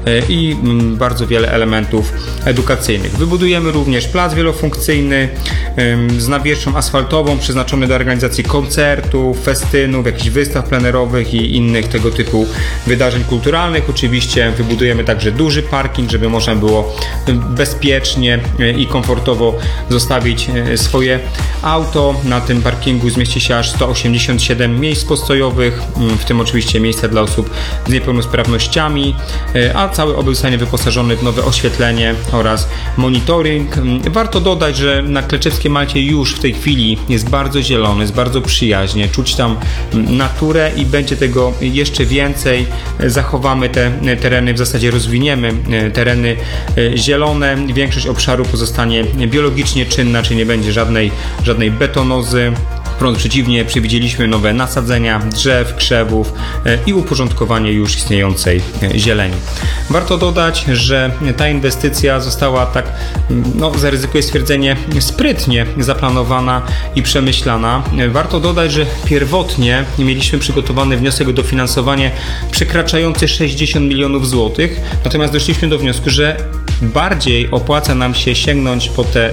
i bardzo wiele elementów edukacyjnych. Wybudujemy również plac wielofunkcyjny z nawierzchnią asfaltową przeznaczony do organizacji koncertów, festynów, jakichś wystaw plenerowych i innych tego typu wydarzeń kulturalnych. Oczywiście wybudujemy także duży parking, żeby można było bezpiecznie i komfortowo zostawić swoje auto. Na tym parkingu zmieści się aż 187 miejsc postojowych, w tym oczywiście miejsca dla osób z niepełnosprawnościami, a cały obiekt zostanie wyposażony w nowe oświetlenie oraz monitoring. Warto dodać, że na Kleczewskiej Malcie już w tej chwili jest bardzo zielony, jest bardzo przyjaźnie, czuć tam naturę i będzie tego jeszcze więcej. Zachowamy te tereny, w zasadzie rozwiniemy tereny zielone. Większość obszaru pozostanie biologicznie czynna, czyli nie będzie żadnej betonozy. Wprost przeciwnie, przewidzieliśmy nowe nasadzenia drzew, krzewów i uporządkowanie już istniejącej zieleni. Warto dodać, że ta inwestycja została tak, zaryzykuję stwierdzenie, sprytnie zaplanowana i przemyślana. Warto dodać, że pierwotnie mieliśmy przygotowany wniosek o dofinansowanie przekraczający 60 milionów złotych, natomiast doszliśmy do wniosku, że bardziej opłaca nam się sięgnąć po te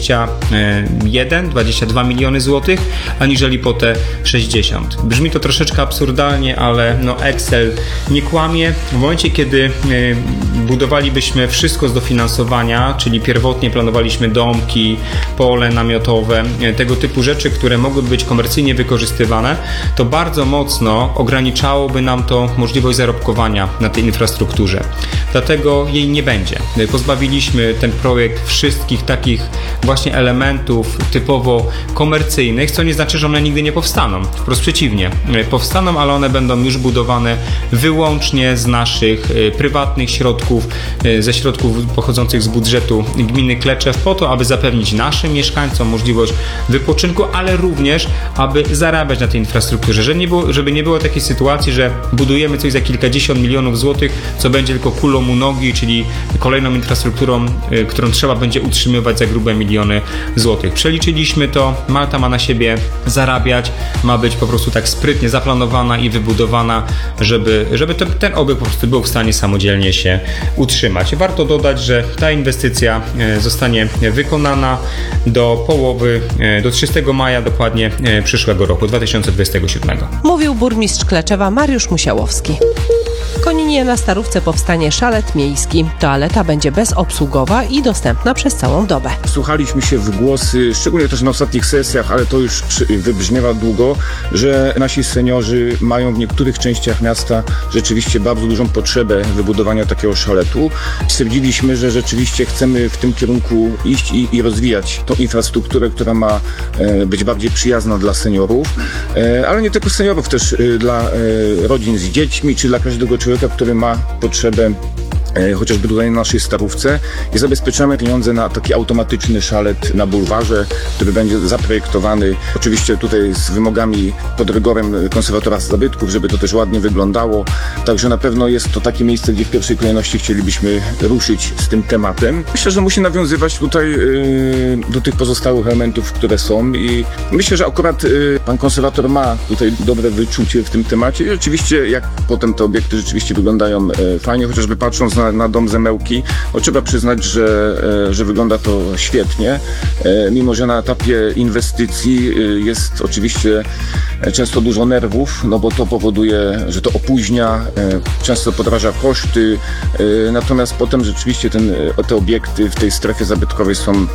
22 miliony złotych, aniżeli po te 60. Brzmi to troszeczkę absurdalnie, ale Excel nie kłamie. W momencie, kiedy budowalibyśmy wszystko z dofinansowania, czyli pierwotnie planowaliśmy domki, pole namiotowe, tego typu rzeczy, które mogłyby być komercyjnie wykorzystywane, to bardzo mocno ograniczałoby nam to możliwość zarobkowania na tej infrastrukturze. Dlatego jej nie będzie. Pozbawiliśmy ten projekt wszystkich takich właśnie elementów typowo komercyjnych, co nie znaczy, że one nigdy nie powstaną. Wprost przeciwnie. Powstaną, ale one będą już budowane wyłącznie z naszych prywatnych środków, ze środków pochodzących z budżetu gminy Kleczew, po to, aby zapewnić naszym mieszkańcom możliwość wypoczynku, ale również, aby zarabiać na tej infrastrukturze. Żeby nie było takiej sytuacji, że budujemy coś za kilkadziesiąt milionów złotych, co będzie tylko kulą u nogi, czyli kolejną infrastrukturą, którą trzeba będzie utrzymywać za grube miliony złotych. Przeliczyliśmy to, Malta ma na siebie zarabiać, ma być po prostu tak sprytnie zaplanowana i wybudowana, żeby ten obiekt po prostu był w stanie samodzielnie się utrzymać. Warto dodać, że ta inwestycja zostanie wykonana do 30 maja dokładnie przyszłego roku, 2027. Mówił burmistrz Kleczewa Mariusz Musiałowski. W Koninie na Starówce powstanie szalet miejski. Toaleta będzie bezobsługowa i dostępna przez całą dobę. Wsłuchaliśmy się w głosy, szczególnie też na ostatnich sesjach, ale to już wybrzmiewa długo, że nasi seniorzy mają w niektórych częściach miasta rzeczywiście bardzo dużą potrzebę wybudowania takiego szaletu. Stwierdziliśmy, że rzeczywiście chcemy w tym kierunku iść i rozwijać tą infrastrukturę, która ma być bardziej przyjazna dla seniorów, ale nie tylko seniorów, też dla rodzin z dziećmi, czy dla każdego człowieka, który ma potrzebę chociażby tutaj na naszej Starówce i zabezpieczamy pieniądze na taki automatyczny szalet na bulwarze, który będzie zaprojektowany oczywiście tutaj z wymogami pod rygorem konserwatora zabytków, żeby to też ładnie wyglądało. Także na pewno jest to takie miejsce, gdzie w pierwszej kolejności chcielibyśmy ruszyć z tym tematem. Myślę, że musi nawiązywać tutaj do tych pozostałych elementów, które są i myślę, że akurat pan konserwator ma tutaj dobre wyczucie w tym temacie i rzeczywiście jak potem te obiekty rzeczywiście wyglądają fajnie, chociażby patrząc na dom Zemełki, trzeba przyznać, że wygląda to świetnie, mimo że na etapie inwestycji jest oczywiście często dużo nerwów, bo to powoduje, że to opóźnia, często podważa koszty, natomiast potem rzeczywiście te obiekty w tej strefie zabytkowej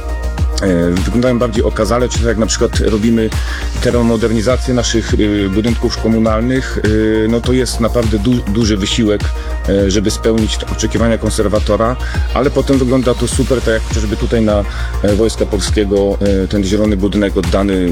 wyglądają bardziej okazale, czy tak jak na przykład robimy termomodernizację naszych budynków komunalnych, to jest naprawdę duży wysiłek, żeby spełnić te oczekiwania konserwatora, ale potem wygląda to super, tak jak chociażby tutaj na Wojska Polskiego ten zielony budynek oddany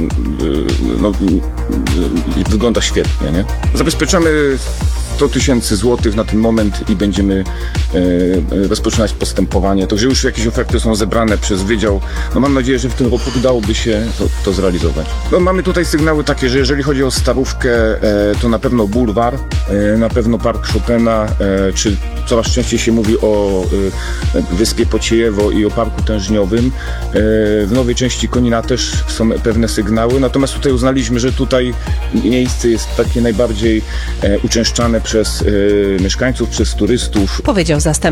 wygląda świetnie, nie? Zabezpieczamy 100 000 złotych na ten moment i będziemy rozpoczynać postępowanie. Także już jakieś oferty są zebrane przez wydział. Mam nadzieję, że w tym roku udałoby się to zrealizować. Mamy tutaj sygnały takie, że jeżeli chodzi o Starówkę, to na pewno bulwar, na pewno Park Chopina, czy coraz częściej się mówi o Wyspie Pociejewo i o Parku Tężniowym. W nowej części Konina też są pewne sygnały, natomiast tutaj uznaliśmy, że tutaj miejsce jest takie najbardziej uczęszczane przez mieszkańców, przez turystów. Powiedział zastępca